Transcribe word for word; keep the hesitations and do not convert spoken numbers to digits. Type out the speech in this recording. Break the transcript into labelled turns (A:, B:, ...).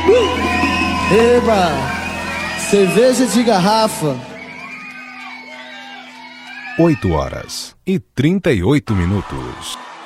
A: Eba! Cerveja de garrafa.
B: oito horas e trinta e oito minutos.